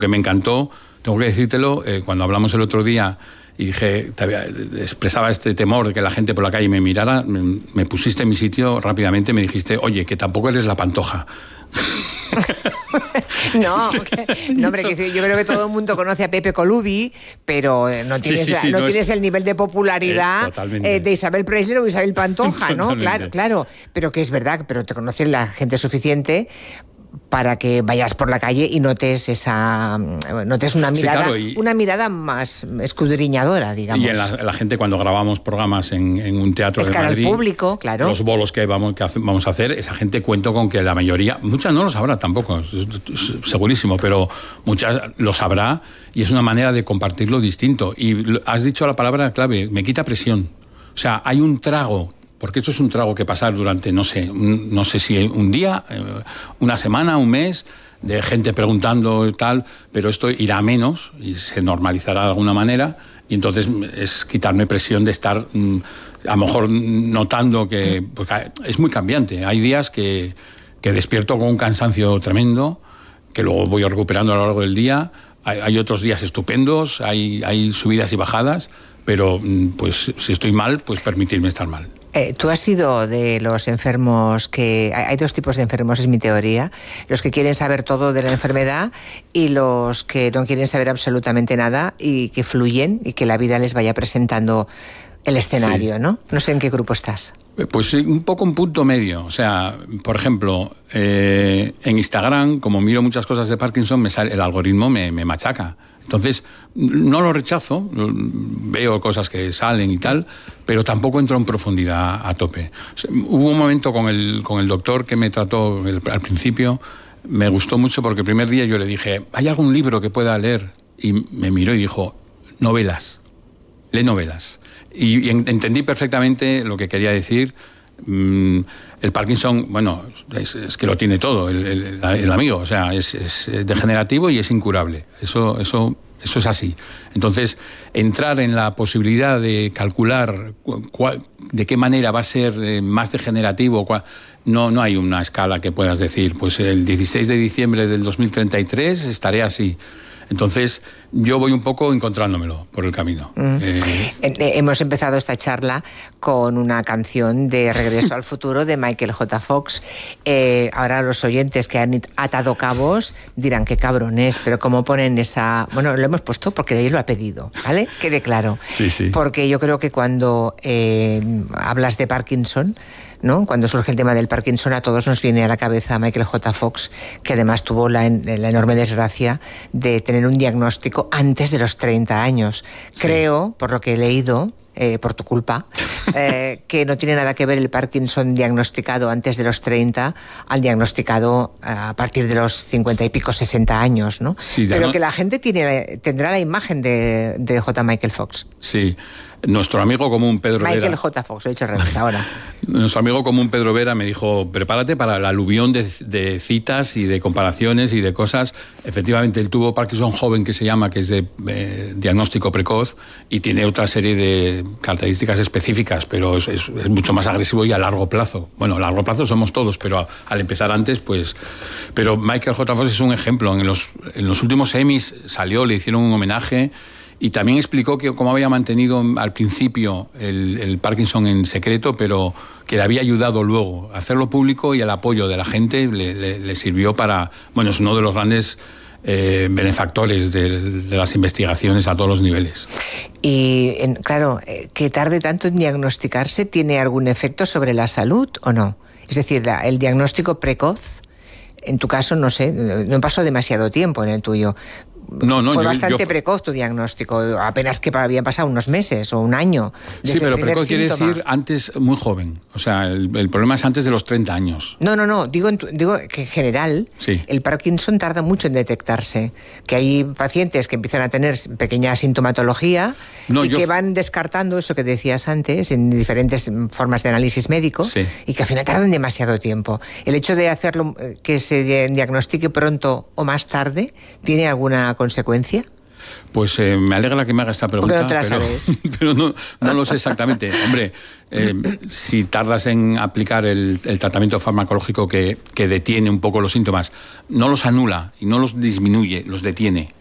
que me encantó, tengo que decírtelo, cuando hablamos el otro día y dije, expresaba este temor de que la gente por la calle me mirara, me pusiste en mi sitio rápidamente, me dijiste, oye, que tampoco eres la Pantoja. No, hombre, yo creo que todo el mundo conoce a Pepe Colubi, pero no tienes el nivel de popularidad de Isabel Preisler o Isabel Pantoja, ¿no? Claro, pero que es verdad, pero te conoce la gente suficiente para que vayas por la calle y notes una mirada, una mirada más escudriñadora, digamos. Y la gente, cuando grabamos programas en un teatro de Madrid, al público, claro. Los bolos que vamos a hacer, esa gente, cuento con que la mayoría, muchas no lo sabrá tampoco, segurísimo, pero muchas lo sabrá, y es una manera de compartirlo distinto. Y has dicho la palabra clave, me quita presión. O sea, hay un trago, porque esto es un trago que pasar durante, no sé si un día, una semana, un mes, de gente preguntando y tal, pero esto irá a menos y se normalizará de alguna manera, y entonces es quitarme presión de estar a lo mejor notando que, porque es muy cambiante. Hay días que despierto con un cansancio tremendo, que luego voy recuperando a lo largo del día. Hay otros días estupendos, hay subidas y bajadas, pero pues si estoy mal, pues permitirme estar mal. Tú has sido de los enfermos que... Hay dos tipos de enfermos, es mi teoría. Los que quieren saber todo de la enfermedad y los que no quieren saber absolutamente nada y que fluyen y que la vida les vaya presentando el escenario, ¿no? No sé en qué grupo estás. Pues un poco un punto medio. O sea, por ejemplo, en Instagram, como miro muchas cosas de Parkinson, el algoritmo me machaca. Entonces, no lo rechazo, veo cosas que salen y tal, pero tampoco entro en profundidad a tope. O sea, hubo un momento con el doctor que me trató al principio, me gustó mucho porque el primer día yo le dije, ¿hay algún libro que pueda leer? Y me miró y dijo, novelas, lee novelas. Y entendí perfectamente lo que quería decir. El Parkinson, bueno, es que lo tiene todo, el amigo, o sea, es degenerativo y es incurable. Eso es así. Entonces, entrar en la posibilidad de calcular de qué manera va a ser más degenerativo, no hay una escala que puedas decir, pues el 16 de diciembre del 2033 estaré así. Entonces, yo voy un poco encontrándomelo por el camino. Hemos empezado esta charla con una canción de Regreso al Futuro de Michael J. Fox. Ahora los oyentes que han atado cabos dirán qué cabrones, pero cómo ponen esa... Bueno, lo hemos puesto porque él lo ha pedido, ¿vale? Quede claro. Sí. Porque yo creo que cuando hablas de Parkinson, ¿no? Cuando surge el tema del Parkinson, a todos nos viene a la cabeza Michael J. Fox, que además tuvo la enorme desgracia de tener un diagnóstico antes de los 30 años. Sí. Creo, por lo que he leído, por tu culpa, que no tiene nada que ver el Parkinson diagnosticado antes de los 30 al diagnosticado a partir de los 50 y pico, 60 años, ¿no? Sí, pero que la gente tendrá la imagen de J. Michael Fox. Sí. Nuestro amigo común Pedro Vera... Michael J. Fox, lo he dicho al revés ahora. Nuestro amigo común Pedro Vera me dijo, prepárate para el aluvión de citas y de comparaciones y de cosas. Efectivamente, él tuvo Parkinson joven, que se llama, que es de diagnóstico precoz, y tiene otra serie de características específicas, pero es mucho más agresivo y a largo plazo. Bueno, a largo plazo somos todos, pero al empezar antes, pues... Pero Michael J. Fox es un ejemplo. En los últimos Emmys salió, le hicieron un homenaje... Y también explicó que cómo había mantenido al principio el Parkinson en secreto, pero que le había ayudado luego a hacerlo público, y el apoyo de la gente le sirvió para... Bueno, es uno de los grandes benefactores de las investigaciones a todos los niveles. Y claro, que tarde tanto en diagnosticarse, ¿tiene algún efecto sobre la salud o no? Es decir, el diagnóstico precoz, en tu caso, no sé, no pasó demasiado tiempo en el tuyo. No, fue bastante precoz tu diagnóstico, apenas que habían pasado unos meses o un año. Sí, pero precoz quiere decir antes, muy joven. O sea, el problema es antes de los 30 años. No, digo que en general sí. El Parkinson tarda mucho en detectarse. Que hay pacientes que empiezan a tener pequeña sintomatología que van descartando eso que decías antes en diferentes formas de análisis médico, sí. Y que al final tardan demasiado tiempo. El hecho de hacerlo, que se diagnostique pronto o más tarde, ¿tiene alguna consecuencia? Pues me alegra que me haga esta pregunta. Porque no te la sabes. Pero no lo sé exactamente. Hombre, si tardas en aplicar el tratamiento farmacológico que detiene un poco los síntomas, no los anula y no los disminuye, los detiene.